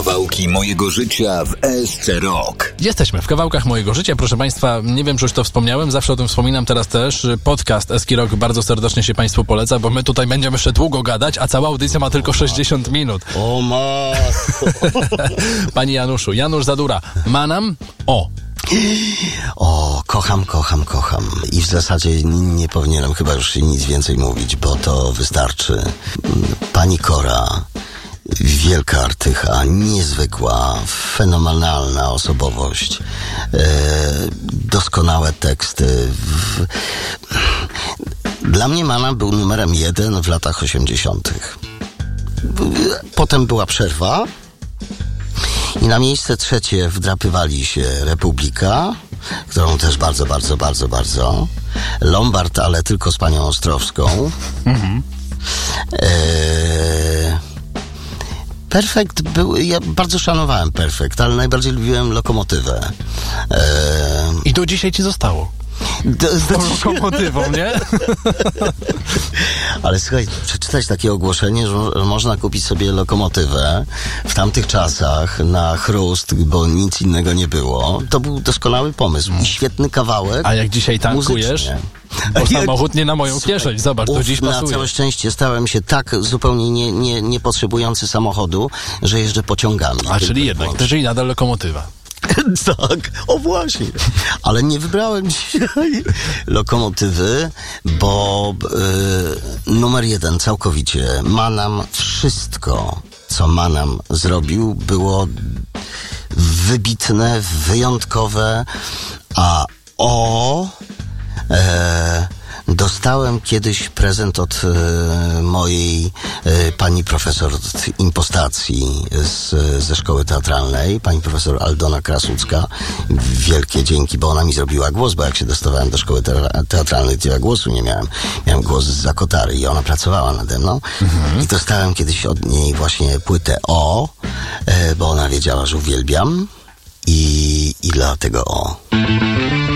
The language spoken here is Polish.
Kawałki mojego życia w ESC Rock. Jesteśmy w kawałkach mojego życia, proszę Państwa. Nie wiem, czy już to wspomniałem, zawsze o tym wspominam, teraz też. Podcast ESC Rock bardzo serdecznie się Państwu poleca, bo my tutaj będziemy jeszcze długo gadać, a cała audycja ma tylko 60 minut. O matko. Panie Januszu, Janusz Zadura, Manam, kocham. I w zasadzie nie powinienem chyba już nic więcej mówić, bo to wystarczy. Pani Kora, wielka artycha, niezwykła, fenomenalna osobowość, doskonałe teksty. Dla mnie Manam był numerem 1 w latach 80. Potem była przerwa i na miejsce trzecie wdrapywali się Republika, którą też bardzo. Lombard, ale tylko z panią Ostrowską. Perfekt był, ja bardzo szanowałem Perfekt, ale najbardziej lubiłem Lokomotywę. I do dzisiaj ci zostało. Z lokomotywą, nie? Ale słuchaj, przeczytać takie ogłoszenie, że można kupić sobie Lokomotywę w tamtych czasach na chrust, bo nic innego nie było. To był doskonały pomysł. Świetny kawałek. A jak dzisiaj tankujesz? Muzycznie. Bo samochód nie na moją kieszeń, zobacz, do dziś pasuje. Na całe szczęście stałem się tak zupełnie nie potrzebujący samochodu, że jeżdżę pociągami. Czyli jednak, czyli nadal Lokomotywa. Tak, o właśnie. Ale nie wybrałem dzisiaj Lokomotywy, bo numer 1 całkowicie. Manam, wszystko, co Manam zrobił, było wybitne, wyjątkowe, a dostałem kiedyś prezent od mojej pani profesor od impostacji ze szkoły teatralnej, pani profesor Aldona Krasucka. Wielkie dzięki, bo ona mi zrobiła głos, bo jak się dostawałem do szkoły teatralnej, to ja głosu nie miałem. Miałem głos z Zakotary i ona pracowała nade mną. I dostałem kiedyś od niej właśnie płytę bo ona wiedziała, że uwielbiam i dlatego